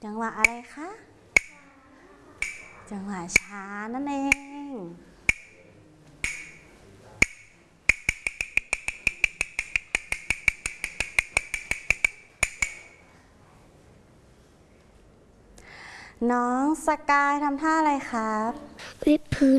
จังหวะอะไรคะ จังหวะช้านั่นเอง น้องสกายทำท่าอะไรครับวิดพื้น